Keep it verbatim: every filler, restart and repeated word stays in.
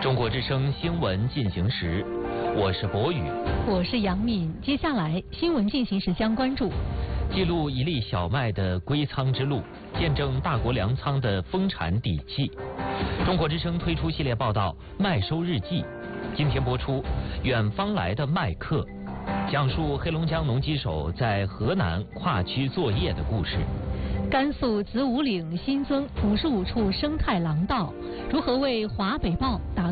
中国之声新闻进行时，我是博宇， 我是杨敏。接下来新闻进行时将关注： 记录一粒小麦的归仓之路，见证大国粮仓的丰产底气。中国之声推出系列报道《麦收日记》，今天播出《远方来的麦客》，讲述黑龙江农机手在河南跨区作业的故事。 甘肃子午岭新增五十五处生态廊道，如何为华北豹打